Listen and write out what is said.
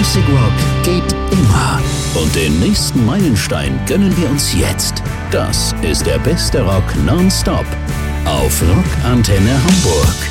Classic Rock geht immer. Und den nächsten Meilenstein gönnen wir uns jetzt. Das ist der beste Rock nonstop auf Rock Antenne Hamburg.